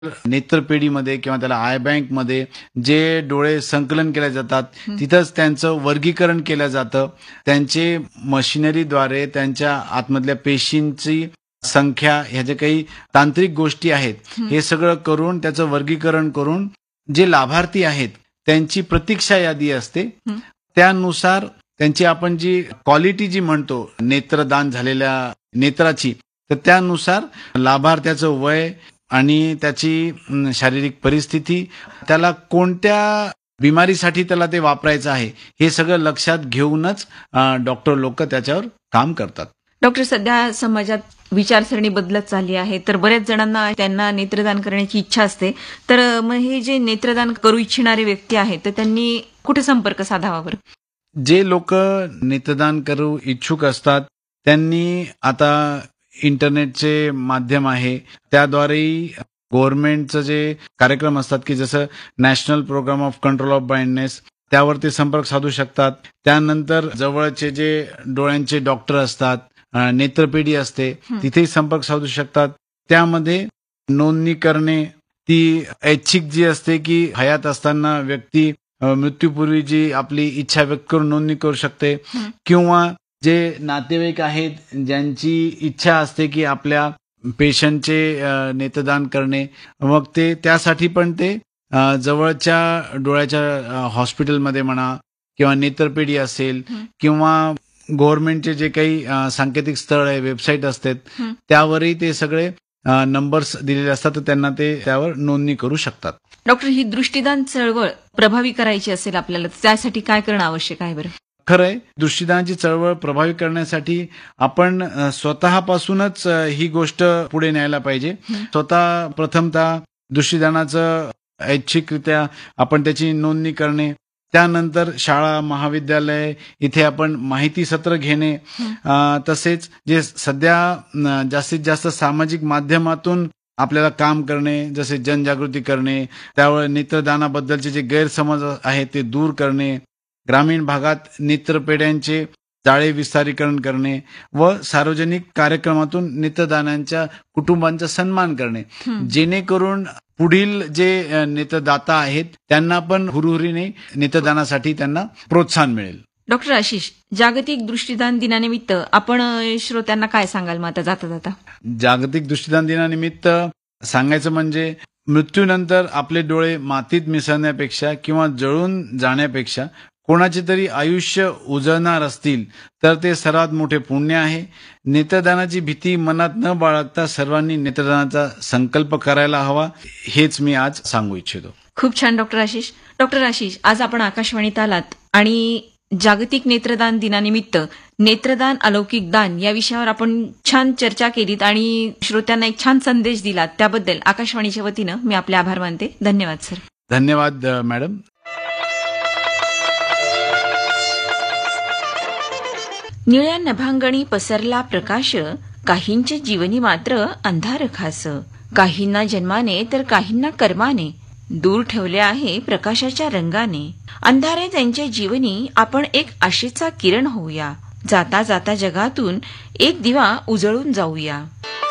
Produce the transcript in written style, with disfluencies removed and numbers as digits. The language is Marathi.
नेत्रपेढीमध्ये किंवा त्याला आय बँकमध्ये जे डोळे संकलन केले जातात तिथंच त्यांचं वर्गीकरण केलं जातं. त्यांचे मशिनरीद्वारे त्यांच्या आतमधल्या पेशींची संख्या ह्या ज्या काही तांत्रिक गोष्टी आहेत हे सगळं करून त्याचं वर्गीकरण करून जे लाभार्थी आहेत त्यांची प्रतीक्षा यादी असते. त्यानुसार त्यांची आपण जी क्वालिटी जी म्हणतो नेत्रदान झालेल्या नेत्राची, तर त्यानुसार लाभार्थ्याचं वय आणि त्याची शारीरिक परिस्थिती, त्याला कोणत्या बिमारीसाठी त्याला ते वापरायचं आहे हे सगळं लक्षात घेऊनच डॉक्टर लोक त्याच्यावर काम करतात. डॉक्टर, सध्या समाजात विचारसरणी बदलत चालली आहे, तर बऱ्याच जणांना त्यांना नेत्रदान करण्याची इच्छा असते. तर मग हे जे नेत्रदान करू इच्छिणारे व्यक्ती आहेत तर त्यांनी कुठे संपर्क साधावा बरं? जे लोक नेत्रदान करू इच्छुक असतात त्यांनी आता इंटरनेटचे माध्यम आहे त्याद्वारेही गव्हर्नमेंटचं जे कार्यक्रम असतात की जसं national programme of control of blindness त्यावर ते संपर्क साधू शकतात. त्यानंतर जवळचे जे डोळ्यांचे डॉक्टर असतात, नेत्रपेढी असते तिथेही संपर्क साधू शकतात. त्यामध्ये नोंदणी करणे ती ऐच्छिक जी असते की हयात असताना व्यक्ती मृत्यूपूर्वी जी आपली इच्छा व्यक्त करून नोंदणी करू शकते, किंवा जे नातेवाईक आहेत ज्यांची इच्छा असते की आपल्या पेशंटचे नेत्रदान करणे, मग ते त्यासाठी पण ते जवळच्या डोळ्याच्या हॉस्पिटलमध्ये म्हणा किंवा नेत्रपेढी असेल किंवा गव्हर्नमेंटचे जे काही सांकेतिक स्थळ आहे, वेबसाईट असतात त्यावरही ते सगळे नंबर्स दिलेले असतात, तर त्यांना ते त्यावर नोंदणी करू शकतात. डॉक्टर, ही दृष्टिदान चळवळ प्रभावी करायची असेल आपल्याला, त्यासाठी काय करणं आवश्यक आहे बरं? खरंय, दृष्टिदानाची चळवळ प्रभावी करण्यासाठी आपण स्वतःपासूनच ही गोष्ट पुढे न्यायला पाहिजे. स्वतः प्रथमतः दृष्टिदानाचं ऐच्छिकरित्या आपण त्याची नोंदणी करणे, त्यानंतर शाळा महाविद्यालय इथे आपण माहिती सत्र घेणे, तसेच जे सध्या जास्तीत जास्त सामाजिक माध्यमातून आपल्याला काम करणे, जसे जनजागृती करणे, त्यावर नेत्रदानाबद्दलचे जे गैरसमज आहेत ते दूर करणे, ग्रामीण भागात नेत्रपेढ्यांचे जाळे विस्तारीकरण करणे व सार्वजनिक कार्यक्रमातून नेत्रदानांच्या कुटुंबांचा सन्मान करणे, जेणेकरून पुढील जे नेत्रदाता आहेत त्यांना पण हुरहुरीने नेत्रदानासाठी त्यांना प्रोत्साहन मिळेल. डॉक्टर आशिष, जागतिक दृष्टिदान दिनानिमित्त आपण श्रोत्यांना काय सांगाल मग आता जाता जाता? जागतिक दृष्टिदान दिनानिमित्त सांगायचं म्हणजे मृत्यूनंतर आपले डोळे मातीत मिसळण्यापेक्षा किंवा जळून जाण्यापेक्षा कोणाचे तरी आयुष्य उजळणार असतील तर ते सर्वात मोठे पुण्य आहे. नेत्रदानाची भीती मनात न बाळगता सर्वांनी नेत्रदानाचा संकल्प करायला हवा, हेच मी आज सांगू इच्छितो. खूप छान डॉक्टर आशिष. डॉक्टर आशिष, आज आपण आकाशवाणीत आलात आणि जागतिक नेत्रदान दिनानिमित्त नेत्रदान अलौकिक दान या विषयावर आपण छान चर्चा केलीत आणि श्रोत्यांना एक छान संदेश दिलात, त्याबद्दल आकाशवाणीच्या वतीनं मी आपले आभार मानते. धन्यवाद सर. धन्यवाद मॅडम. निळ्या नभांगणी पसरला प्रकाश, काहींचे जीवनी मात्र अंधार खास. काहींना जन्माने तर काहींना कर्माने दूर ठेवले आहे प्रकाशाच्या रंगाने. अंधारे त्यांच्या जीवनी आपण एक आशेचा किरण होऊया. जाता जाता जगातून एक दिवा उजळून जाऊया.